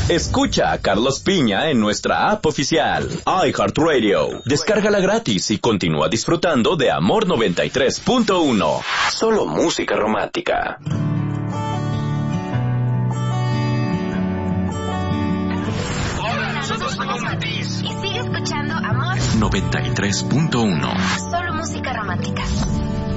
Escucha a Carlos Piña en nuestra app oficial, iHeartRadio. Descárgala gratis y continúa disfrutando de Amor 93.1. Solo música romántica. Hola, nosotros somos Matiz. Y sigue escuchando Amor 93.1. Solo música romántica.